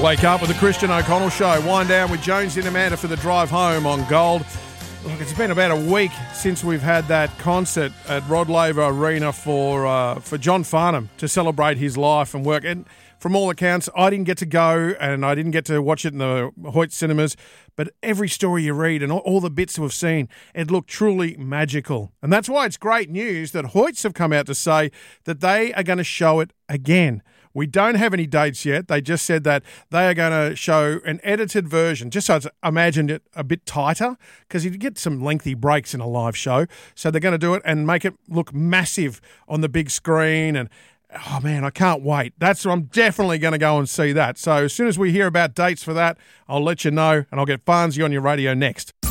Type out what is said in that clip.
Wake up with the Christian O'Connell Show. Wind down with Jones and Amanda for the drive home on Gold. Look, it's been about a week since we've had that concert at Rod Laver Arena for John Farnham to celebrate his life and work. And from all accounts, I didn't get to go and I didn't get to watch it in the Hoyt cinemas. But every story you read and all the bits we've seen, it looked truly magical. And that's why it's great news that Hoyts have come out to say that they are going to show it again. We don't have any dates yet. They just said that they are going to show an edited version, just so it's imagined it a bit tighter, because you get some lengthy breaks in a live show. So they're going to do it and make it look massive on the big screen. And, oh, man, I can't wait. I'm definitely going to go and see that. So as soon as we hear about dates for that, I'll let you know, and I'll get Farnsey on your radio next.